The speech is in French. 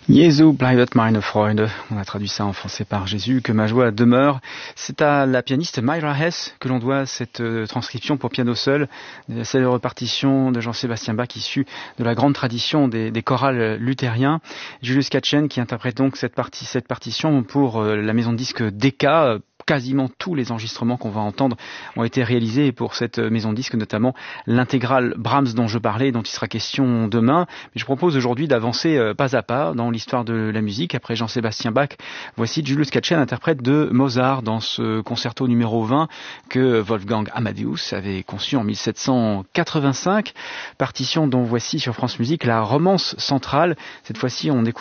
Jesu bleibt meine Freude, on a traduit ça en français par Jésus, que ma joie demeure. C'est à la pianiste Myra Hess que l'on doit cette transcription pour piano seul, de la célèbre partition de Jean-Sébastien Bach issue de la grande tradition des chorales luthériens. Julius Katchen qui interprète donc cette partition pour la maison de disques Decca. Quasiment tous les enregistrements qu'on va entendre ont été réalisés pour cette maison de disques, notamment l'intégrale Brahms dont je parlais, dont il sera question demain. Mais je propose aujourd'hui d'avancer pas à pas dans l'histoire de la musique. Après Jean-Sébastien Bach, voici Julius Katchen, interprète de Mozart dans ce concerto numéro 20 que Wolfgang Amadeus avait conçu en 1785. Partition dont voici sur France Musique la romance centrale. Cette fois-ci, on écoute